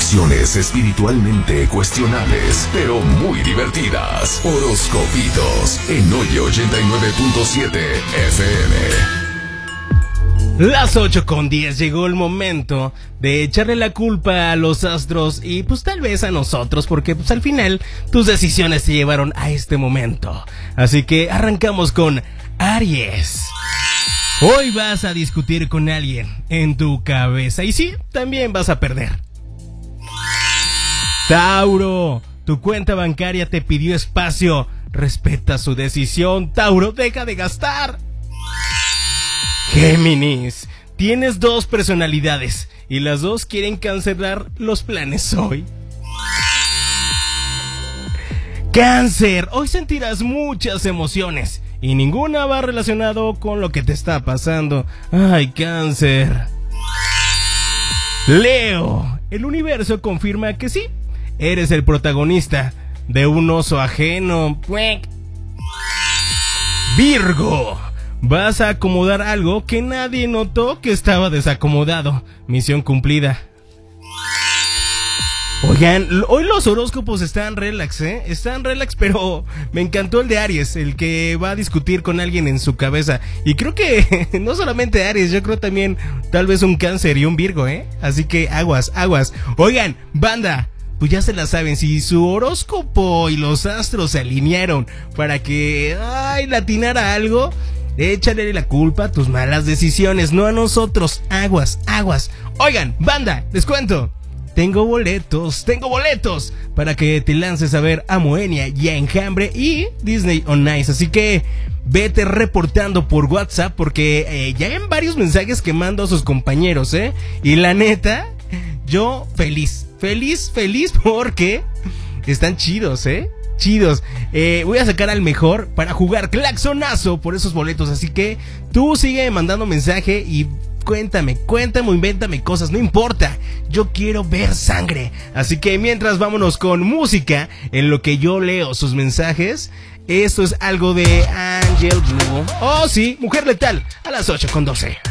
Situaciones espiritualmente cuestionables, pero muy divertidas. Horoscopitos en Hoyo 89.7 FM. Las 8:10, llegó el momento de echarle la culpa a los astros y pues tal vez a nosotros, porque pues al final tus decisiones te llevaron a este momento. Así que arrancamos con Aries. Hoy vas a discutir con alguien en tu cabeza y sí, también vas a perder. Tauro, tu cuenta bancaria te pidió espacio. Respeta su decisión, Tauro, deja de gastar. Géminis, tienes dos personalidades y las dos quieren cancelar los planes hoy. Cáncer, hoy sentirás muchas emociones y ninguna va relacionado con lo que te está pasando. Ay, Cáncer. Leo, el universo confirma que sí, eres el protagonista de un oso ajeno. Virgo, vas a acomodar algo que nadie notó que estaba desacomodado. Misión cumplida. Oigan, hoy los horóscopos están relax, Están relax, pero me encantó el de Aries, el que va a discutir con alguien en su cabeza. Y creo que no solamente Aries, yo creo también tal vez un Cáncer y un Virgo, Así que aguas, aguas. Oigan, banda, pues ya se la saben, si su horóscopo y los astros se alinearon para que, latinara algo, échale la culpa a tus malas decisiones, no a nosotros. Aguas, aguas. Oigan, banda, les cuento. Tengo boletos para que te lances a ver a Moenia y a Enjambre y Disney on Ice. Así que vete reportando por WhatsApp porque ya hay varios mensajes que mando a sus compañeros, Y la neta, yo feliz porque están chidos, chidos. Voy a sacar al mejor para jugar claxonazo por esos boletos. Así que tú sigue mandando mensaje y cuéntame o invéntame cosas, no importa. Yo quiero ver sangre. Así que mientras vámonos con música en lo que yo leo sus mensajes. Esto es algo de Angel Blue. Oh sí, Mujer Letal a las 8:12.